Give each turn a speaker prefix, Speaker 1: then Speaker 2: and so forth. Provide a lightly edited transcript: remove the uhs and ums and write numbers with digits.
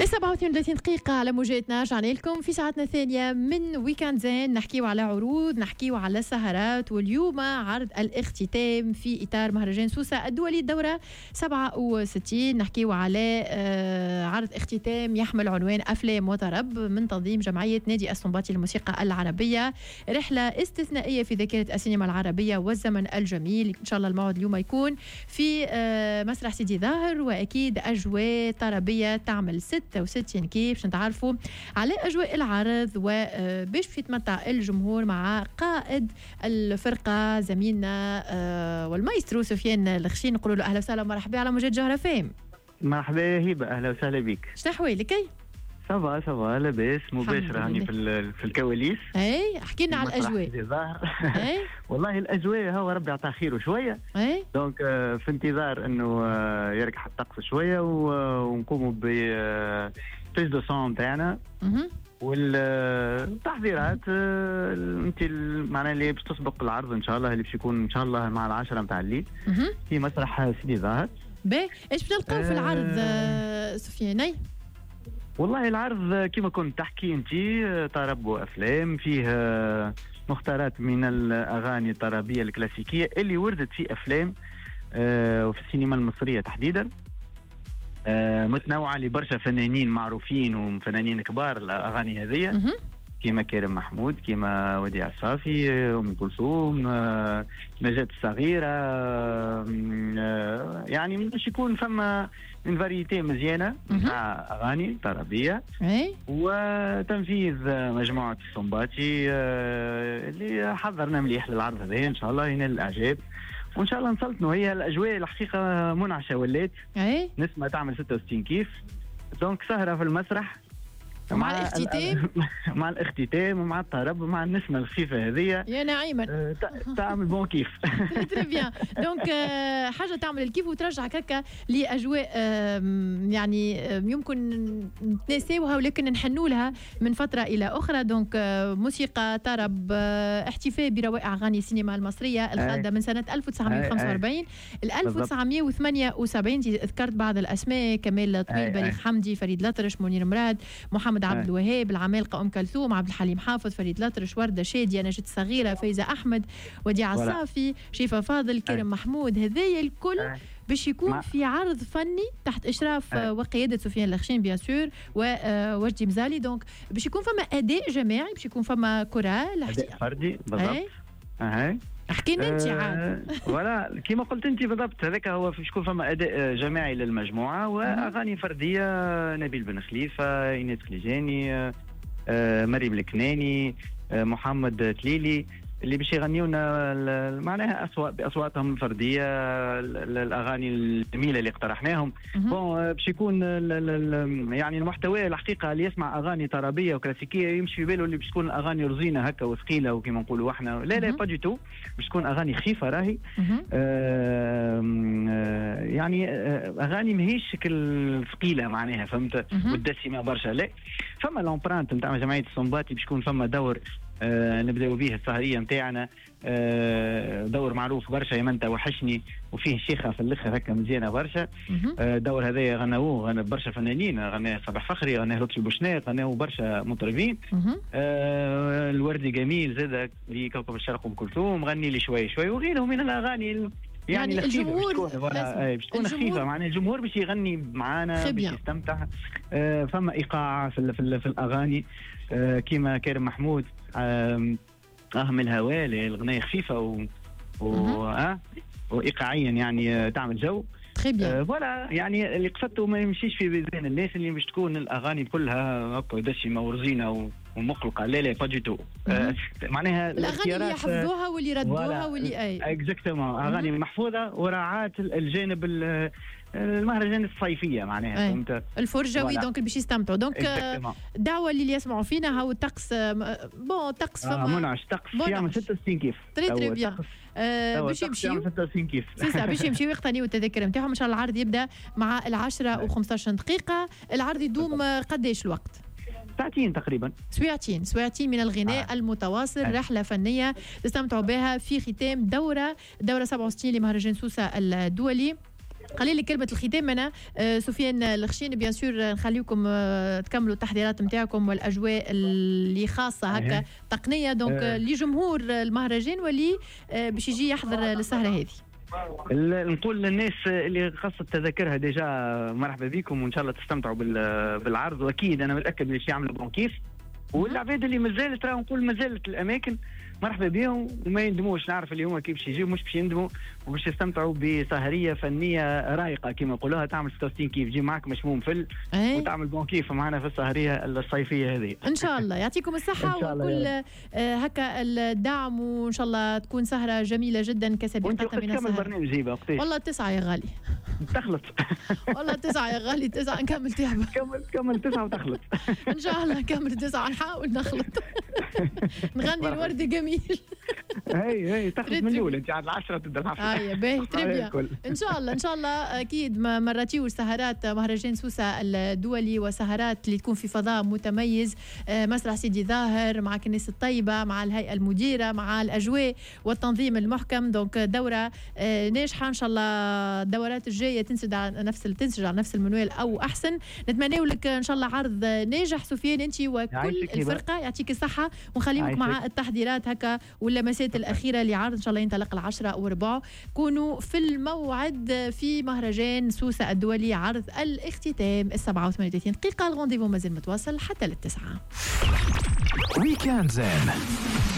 Speaker 1: 37 دقيقة على موجاتنا، رجعنا لكم في ساعتنا الثانية من ويكاند زين، نحكيو على عروض، نحكيو على سهرات، واليوم عرض الاختتام في إطار مهرجان سوسة الدولي الدورة 67. نحكيو على عرض اختتام يحمل عنوان أفلام وطرب من تنظيم جمعية نادي السنباطي للموسيقى العربية، رحلة استثنائية في ذاكرة السينما العربية والزمن الجميل. إن شاء الله الموعد اليوم يكون في مسرح سيدي ظاهر، وأكيد أجواء طربية تعمل 66 كيف باش نتعرفوا على أجواء العرض وباش يتمتع الجمهور مع قائد الفرقة زميلنا والمايسترو سفيان الخشين. نقولوا له أهلا وسهلا ومرحبا على موجات جوهرة فام.
Speaker 2: مرحبا هبة، أهلا وسهلا بك.
Speaker 1: شنو أحوالك؟
Speaker 2: صبا لاباس مباشرة هاني في الكواليس.
Speaker 1: اي احكي لنا على الأجواء.
Speaker 2: اي والله الأجواء هو ربي يعطاه خير وشوية.
Speaker 1: اي
Speaker 2: دونك في انتظار انه يركح الطقس شوية ونقوموا ب بيس دو سون تاعنا والتحضيرات انت معناها اللي باش تسبق العرض ان شاء الله، اللي باش يكون ان شاء الله مع 10 نتاع الليل في مسرح سيدي ظاهر.
Speaker 1: باهي ايش باش نلقاو في العرض سفيان؟
Speaker 2: والله العرض كما كنت تحكي انت طرب وافلام، فيه مختارات من الاغاني الطربيه الكلاسيكيه اللي وردت في افلام وفي السينما المصريه تحديدا، متنوعه لبرشا فنانين معروفين وفنانين كبار. الاغاني هذه كيما كريم محمود، كيما وديع الصافي، ام كلثوم، نجاة الصغيره، يعني باش يكون فما من فاريتي مزيانه مع اغاني طربيه وتنفيذ مجموعه السنباطي اللي حضرنا مليح للعرض هذا. ان شاء الله ينال الاعجاب وان شاء الله نسلطنوا. هي الاجواء الحقيقه منعشه ولات، نسمه تعمل 66 كيف. دونك سهره في المسرح
Speaker 1: مع الاختتام
Speaker 2: مع الاختتام ومع الطرب ومع النسمه الخفيفه هذه
Speaker 1: يا نعيما
Speaker 2: تعمل بون كيف.
Speaker 1: تري بيان. دونك حاجه تعمل الكيف وترجعك هكا لاجواء يعني يمكن نتناساوها ولكن نحنوا لها من فتره الى اخرى. دونك موسيقى طرب احتفاء بروائع اغاني السينما المصريه الخالده من سنه 1945 ل 1978. ذكرت بعض الاسماء: كمال طويل، بليغ حمدي، فريد الأطرش، منير مراد، محمد عبد الوهاب، العمالقه ام كلثوم، عبد الحليم حافظ، فريد الأطرش، ورده شاديه، نجاة الصغيره، فايزه احمد، وديع الصافي، شيفا فاضل، كريم محمود. هذايا الكل باش يكون في عرض فني تحت اشراف وقياده سفيان الخشين بيان سور ووجدي مزالي. دونك باش يكون فما اداء جماعي، باش يكون فما كورال،
Speaker 2: اداء فردي بالضبط.
Speaker 1: احكي لنا انت عاد.
Speaker 2: ولا كما قلت انت بالضبط، هذاك هو باش يكون فما اداء جماعي للمجموعه واغاني فرديه: نبيل بن خليفه، ايناس خليجاني، مريم الكناني، محمد تليلي، اللي باش يغنيونا معناها باصواتهم الفرديه الاغاني الجميله اللي اقترحناهم. بون باش يكون يعني المحتوى الحقيقه اللي يسمع اغاني طربيه وكلاسيكيه يمشي في باله اللي باش تكون اغاني رزينه هكا وثقيله وكما نقولوا احنا. لا با دي تو، باش تكون اغاني خفيفه راهي. يعني اغاني ماهيش ثقيله معناها، فهمت، والدسمه برشا. لا، فما لومبرانت نتاع جمعيه السنباطي باش يكون فما دور نبداو به السهريه نتاعنا، دور معروف برشا يمنتا وحشني، وفيه شيخه في الاخر هكا مزيانه برشا. دور هذايا غنى برشا فنانين، غنى صباح فخري، غنى لطفي بوشناق، غنى برشا مطربين. الوردي جميل زاد لكوكب الشرق ام كلثوم، غني لي شوي وغيرهم من الاغاني يعني
Speaker 1: الجمهور
Speaker 2: باش تكون خفيفه، معناها الجمهور باش يغني معانا باش يستمتع. فما ايقاع في الاغاني كيما كريم محمود، من الهواء الغنايه خفيفه وايقاعيا يعني تعمل جو. فوالا يعني اللي قصدته ما يمشيش في بين الناس اللي باش تكون الاغاني كلها هكا دسمه ورزينه ومقلقه. لا با دي تو. معناها
Speaker 1: الاغاني اللي يحفظوها واللي ردوها واللي
Speaker 2: اكزاكتومون اغاني محفوظه وراعاه الجانب المهرجان الصيفيه معناها، فهمت،
Speaker 1: الفرجوي. دونك باش يستمتعوا. دونك دعوه اللي يسمعوا فينا. هاو الطقس بون طقس فما
Speaker 2: منعش، طقس يعمل 66 كيف.
Speaker 1: تري بيان. باش يمشيو
Speaker 2: 66 كيف.
Speaker 1: سي باش يمشيو يقتنيوا التذاكر نتاعهم. ان شاء الله العرض يبدا مع 10:15 دقيقه. العرض يدوم قداش الوقت؟
Speaker 2: ساعتين تقريبا.
Speaker 1: سويعتين من الغناء المتواصل. رحلة فنية تستمتعوا بها في ختام دورة 67 لمهرجان سوسة الدولي قليل لي كلمه الختام انا سفيان الخشين بيان سور نخليكم تكملوا التحضيرات نتاعكم والاجواء اللي خاصه هكا تقنيه دونك لجمهور المهرجان واللي باش يجي يحضر السهره هذه.
Speaker 2: نقول للناس اللي خاصة تذاكرها ديجا مرحبا بكم وان شاء الله تستمتعوا بالعرض، واكيد انا متاكد باش يعملوا بون كيف. والعباد اللي مازالت راهو نقول مازالت الاماكن مرحبا بهم وما يندموش، نعرف اللي هما كيف باش يجيو مش باش يندموا وباش يستمتعوا بسهريه فنيه رايقه كما يقولوها، تعمل 66 كيف تجي معك مشموم فل وتعمل بون كيف معنا في السهريه الصيفيه هذه ان
Speaker 1: شاء الله. يعطيكم الصحه وكل هكا الدعم وان شاء الله تكون سهره جميله جدا كسابقتها من السهر.
Speaker 2: البرنامج جيبه وقتاش؟
Speaker 1: والله 9 يا غالي
Speaker 2: تخلص
Speaker 1: والله 9 يا غالي 9 نكمل تعبه
Speaker 2: كمل 9 وتخلص
Speaker 1: ان شاء الله نكمل 9 نحاول نخلط نغني الورد جميل
Speaker 2: هي تخلص من الاول انت على 10 تبدا الحفله.
Speaker 1: اي باهي تربيه ان شاء الله اكيد مراتي سهرات مهرجان سوسه الدولي وسهرات اللي تكون في فضاء متميز، مسرح سيدي ظاهر مع الناس الطيبه مع الهيئه المديره مع الاجواء والتنظيم المحكم. دونك دوره ناجحه ان شاء الله. الدورات الجايه تنسج على نفس المنوال او احسن. نتمنى لك ان شاء الله عرض ناجح سفيان انت وكل الفرقه، يعطيك الصحه ونخليك مع التحضيرات هكا واللمسات الاخيره لعرض ان شاء الله ينطلق 10:15. كونوا في الموعد في مهرجان سوسه الدولي عرض الاختتام 37 دقيقه. الغونديفو مازال متواصل حتى 9.
Speaker 3: ويكاند زين.